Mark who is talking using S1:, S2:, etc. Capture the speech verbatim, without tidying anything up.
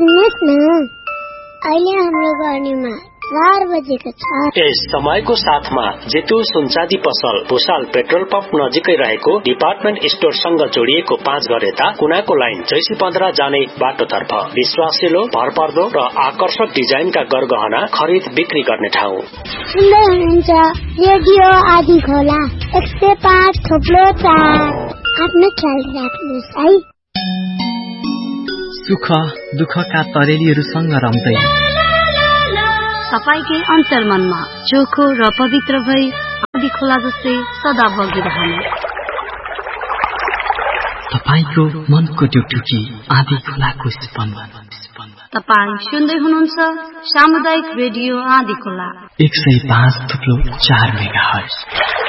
S1: सुन्नुहोस् न, अहिले हाम्रो गर्नेमा चार बजेको छ।
S2: यस समयको साथमा जेतु सुनचाँदी पसल भुसाल पेट्रोल पम्प नजिकै रहेको डिपार्टमेन्ट स्टोरसँग जोडिएको पाँच घर यता कुनाको लाइन चैसी पन्ध्र जाने बाटोतर्फ विश्वासिलो, भरपर्दो र आकर्षक डिजाइनका गरगहना खरिद बिक्री गर्ने ठाउँ।
S1: सुन्दै हुनुहुन्छ रेडियो आदि खोला एक सय पाँच थोप्लो चार। आफ्नो ख्याल राख्नुहोस् है।
S3: सुख दुःखका तरेलीहरूसँग रम्दै
S4: तपाईकै अन्तर्मनमा चोखो र पवित्र भई आदि खोला जस्तै सदा बगिरहने।
S3: तपाईको मनको टुकटुकी आदि खोलाको स्पन्दन।
S4: तपाईँ सुन्दै हुनुहुन्छ सामुदायिक रेडियो आदि खोला
S3: एक सय पाँच थुप्रो चार मेगाहर्ज।